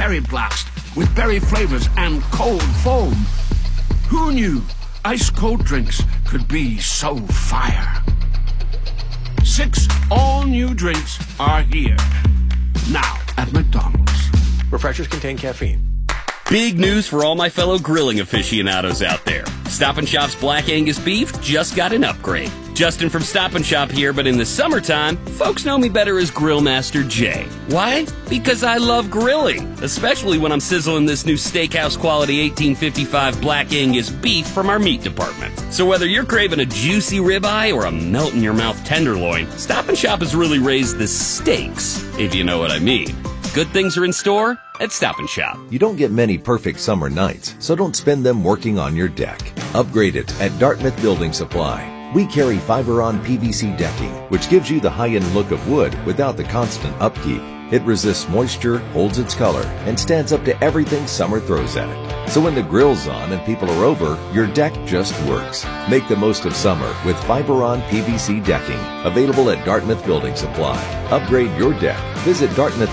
Berry Blast with berry flavors and cold foam. Who knew ice-cold drinks could be so fire? 6 all-new drinks are here. Now at McDonald's. Refreshers contain caffeine. Big news for all my fellow grilling aficionados out there. Stop & Shop's Black Angus beef just got an upgrade. Justin from Stop & Shop here, but in the summertime, folks know me better as Grill Master Jay. Why? Because I love grilling, especially when I'm sizzling this new steakhouse quality 1855 Black Angus beef from our meat department. So whether you're craving a juicy ribeye or a melt-in-your-mouth tenderloin, Stop & Shop has really raised the stakes, if you know what I mean. Good things are in store at Stop & Shop. You don't get many perfect summer nights, so don't spend them working on your deck. Upgrade it at Dartmouth Building Supply. We carry Fiberon PVC decking, which gives you the high-end look of wood without the constant upkeep. It resists moisture, holds its color, and stands up to everything summer throws at it. So when the grill's on and people are over, your deck just works. Make the most of summer with Fiberon PVC decking. Available at Dartmouth Building Supply. Upgrade your deck. Visit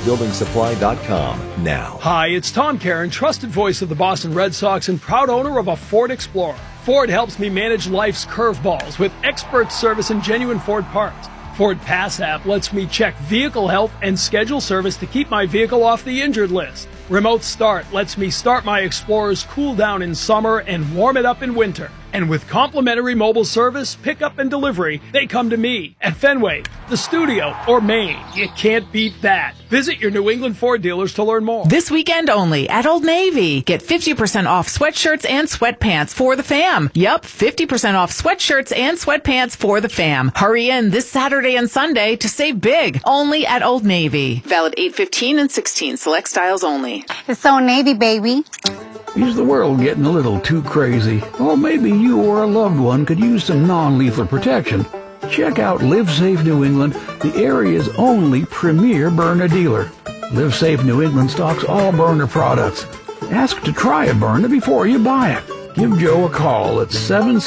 DartmouthBuildingSupply.com now. Hi, it's Tom Caron, trusted voice of the Boston Red Sox and proud owner of a Ford Explorer. Ford helps me manage life's curveballs with expert service and genuine Ford parts. Ford Pass app lets me check vehicle health and schedule service to keep my vehicle off the injured list. Remote Start lets me start my Explorer's cool down in summer and warm it up in winter. And with complimentary mobile service, pickup and delivery, they come to me at Fenway, the studio, or Maine. You can't beat that. Visit your New England Ford dealers to learn more. This weekend only at Old Navy. Get 50% off sweatshirts and sweatpants for the fam. Yup, 50% off sweatshirts and sweatpants for the fam. Hurry in this Saturday and Sunday to save big. Only at Old Navy. Valid 8/15 and 16. Select styles only. It's Old Navy, baby. Is the world getting a little too crazy? Or maybe you or a loved one could use some non-lethal protection. Check out Live Safe New England, the area's only premier Byrna dealer. Live Safe New England stocks all Byrna products. Ask to try a Byrna before you buy it. Give Joe a call at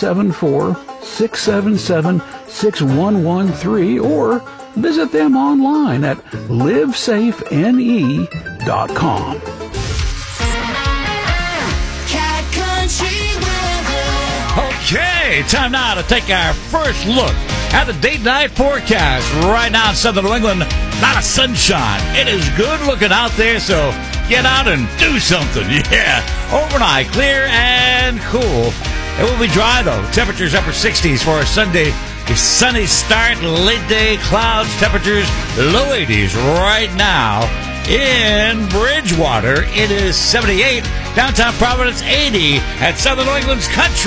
774-677-6113 or visit them online at livesafene.com. Okay, time now to take our first look at the date-night forecast. Right now in southern New England, a lot of sunshine. It is good looking out there, so get out and do something. Yeah, overnight, clear and cool. It will be dry, though. Temperatures upper 60s for a Sunday. A sunny start, late day clouds, temperatures low 80s right now. In Bridgewater, it is 78. Downtown Providence, 80 at Southern New England's Country.